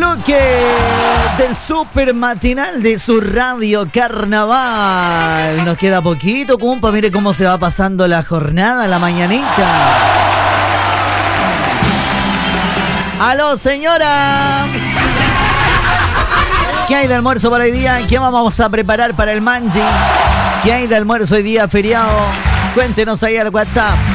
bloque del super matinal de su radio Carnaval. Nos queda poquito, cumpa. Mire cómo se va pasando la jornada, la mañanita. ¡Aló, señora! ¿Qué hay de almuerzo para hoy día? ¿Qué vamos a preparar para el manji? ¿Qué hay de almuerzo hoy día feriado? Cuéntenos ahí al WhatsApp.